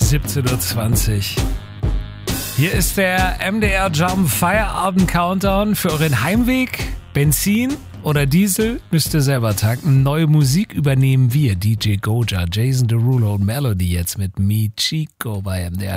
17.20 Uhr. Hier ist der MDR Jump Feierabend Countdown für euren Heimweg. Benzin oder Diesel müsst ihr selber tanken. Neue Musik übernehmen wir. DJ Goja, Jason Derulo und Melody jetzt mit Mi Chico bei MDR.